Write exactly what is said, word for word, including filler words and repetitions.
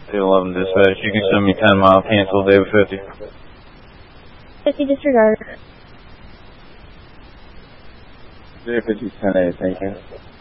two eleven dispatch. You can send me ten mile cancel, David fifty. fifty disregard. David fifty, ten A, thank you.